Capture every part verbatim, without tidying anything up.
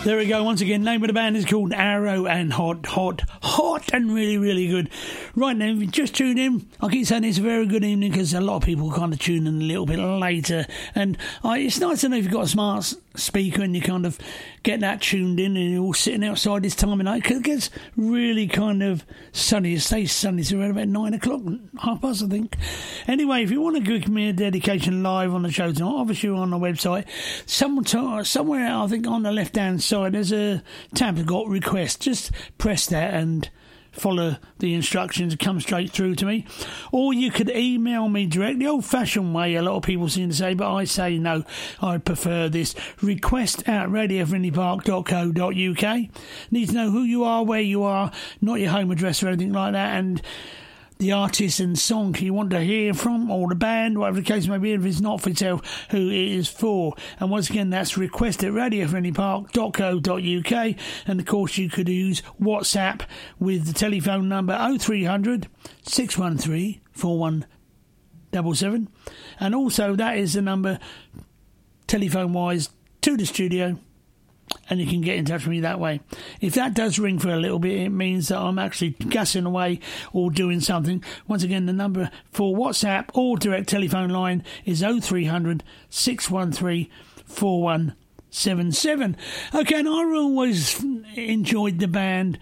There we go. Once again, name of the band is called Arrow, and hot, hot, hot, and really, really good. Right now, if you just tuned in, I keep saying it's a very good evening because a lot of people kind of tune in a little bit later. And uh, it's nice to know if you've got a smart speaker and you kind of get that tuned in and you're all sitting outside this time of night because it gets really kind of sunny. It stays sunny to around about nine o'clock, half past, I think. Anyway, if you want to give me a dedication live on the show tonight, obviously on the website, somewhere, somewhere I think on the left-hand side, there's a tab that's got request. Just press that and follow the instructions, come straight through to me. Or you could email me direct, the old-fashioned way, a lot of people seem to say, but I say no, I prefer this. Request at radio friendly park dot co dot uk. Need to know who you are, where you are, not your home address or anything like that, and the artist and song you want to hear from, or the band, whatever the case may be, if it's not for yourself, who it is for. And once again, that's request at radio friendly park dot co dot uk. And of course, you could use WhatsApp with the telephone number oh three hundred, six one three, four one seven seven. And also, that is the number, telephone-wise, to the studio. And you can get in touch with me that way. If that does ring for a little bit, it means that I'm actually gassing away or doing something. Once again, the number for WhatsApp or direct telephone line is oh three hundred, six one three, four one seven seven. Okay, and I always enjoyed the band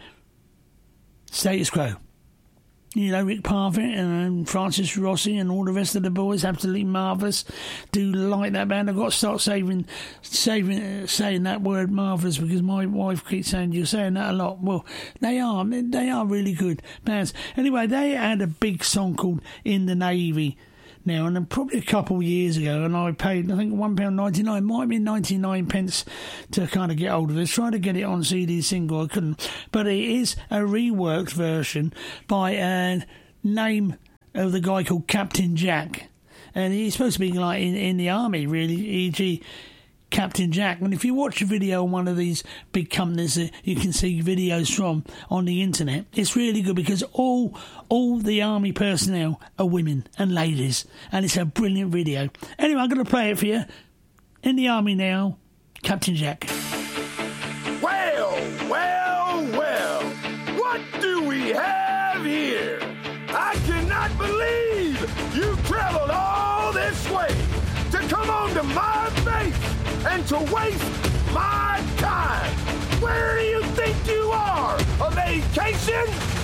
Status Quo. You know, Rick Parfitt and Francis Rossi and all the rest of the boys, absolutely marvellous. Do like that band. I've got to start saving, saving, uh, saying that word marvellous because my wife keeps saying you're saying that a lot. Well, they are. They are really good bands. Anyway, they had a big song called In the Navy now, and probably a couple of years ago, and I paid, I think, one pound ninety-nine, might be ninety-nine pence to kind of get hold of it. Tried to get it on C D single, I couldn't. But it is a reworked version by a name of the guy called Captain Jack. And he's supposed to be like in, in the army, really, for example. Captain Jack. And if you watch a video on one of these big companies that you can see videos from on the internet, it's really good because all all the army personnel are women and ladies, and it's a brilliant video. Anyway, I'm going to play it for you. In the army now, Captain Jack. Well, well, well, what do we have here? I cannot believe you traveled all this way to come on to my base and to waste my time. Where do you think you are? A vacation?